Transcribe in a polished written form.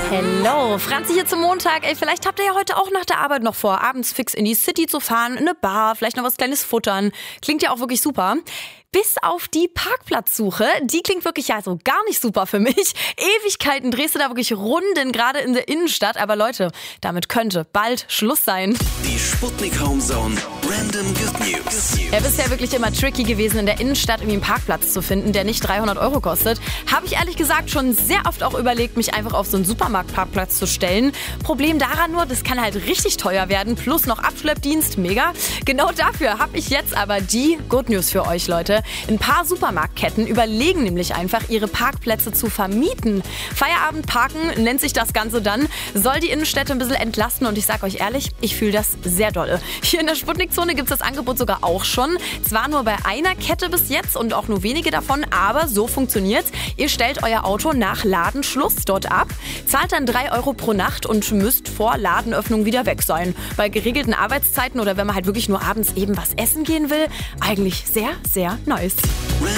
Hello, Franzi hier zum Montag. Ey, vielleicht habt ihr ja heute auch nach der Arbeit noch vor, abends fix in die City zu fahren, in eine Bar, vielleicht noch was Kleines futtern. Klingt ja auch wirklich super. Bis auf die Parkplatzsuche, die klingt wirklich ja so gar nicht super für mich. Ewigkeiten drehst du da wirklich Runden, gerade in der Innenstadt. Aber Leute, damit könnte bald Schluss sein. Die Sputnik Homezone Random Good News. Ja, bisher wirklich immer tricky gewesen, in der Innenstadt irgendwie einen Parkplatz zu finden, der nicht 300 € kostet. Habe ich ehrlich gesagt schon sehr oft auch überlegt, mich einfach auf so einen Supermarktparkplatz zu stellen. Problem daran nur, das kann halt richtig teuer werden, plus noch Abschleppdienst, mega. Genau dafür habe ich jetzt aber die Good News für euch, Leute. Ein paar Supermarktketten überlegen nämlich einfach, ihre Parkplätze zu vermieten. Feierabendparken nennt sich das Ganze dann, soll die Innenstädte ein bisschen entlasten und ich sag euch ehrlich, ich fühle das sehr doll. Hier in der Sputnik-Zone gibt es das Angebot sogar auch schon. Zwar nur bei einer Kette bis jetzt und auch nur wenige davon, aber so funktioniert's. Ihr stellt euer Auto nach Ladenschluss dort ab, zahlt dann 3 € pro Nacht und müsst vor Ladenöffnung wieder weg sein. Bei geregelten Arbeitszeiten oder wenn man halt wirklich nur abends eben was essen gehen will, eigentlich sehr, sehr nice.